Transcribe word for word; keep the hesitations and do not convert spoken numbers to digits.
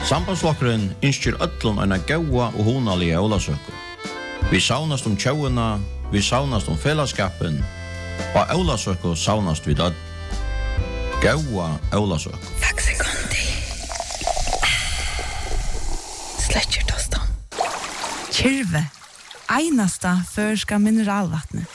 Sambandsflokkeren innskjer öllum eina gaua og hunalige ólasøku. Vi saunast om tjauina, vi saunast om fellesskapen, og ólasøku saunast vid öll. Gaua ólasøku. Takk sekundi. Sletcher tostan. Kyrve, einasta førska mineralvattnet.